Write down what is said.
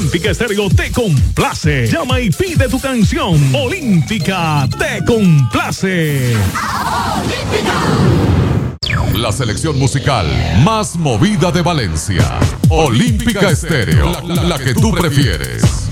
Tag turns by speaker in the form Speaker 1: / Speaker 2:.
Speaker 1: Olímpica Estéreo te complace. Llama y pide tu canción. Olímpica te complace.
Speaker 2: La selección musical más movida de Valencia. Olímpica Estéreo, la que tú prefieres.